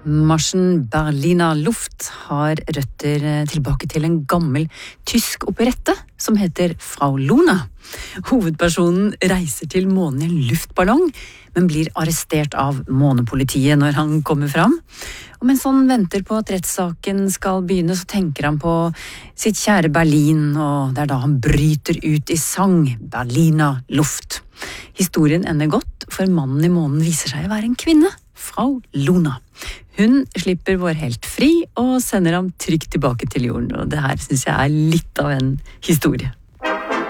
Marsjen Berliner Luft har røtter tilbake til en gammel tysk operette som heter Frau Luna. Hovedpersonen reiser til månen i en luftballong, men blir arrestert av månepolitiet når han kommer fram. Og mens han venter på at rettssaken skal begynne, så tenker han på sitt kjære Berlin, og det er da han bryter ut i sang, Berliner Luft. Historien ender godt, for mannen i månen viser seg å være en kvinne, Frau Luna. Hun slipper vår helt fri og sender ham trygt tilbake til jorden, og det her synes jeg er litt av en historie.